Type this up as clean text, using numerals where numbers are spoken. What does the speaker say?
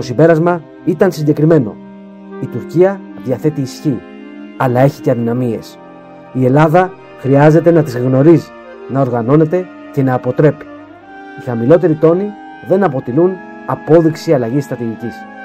Το συμπέρασμα ήταν συγκεκριμένο. Η Τουρκία διαθέτει ισχύ, αλλά έχει και αδυναμίες. Η Ελλάδα χρειάζεται να τις γνωρίζει, να οργανώνεται και να αποτρέπει. Οι χαμηλότεροι τόνοι δεν αποτελούν απόδειξη αλλαγής στρατηγικής.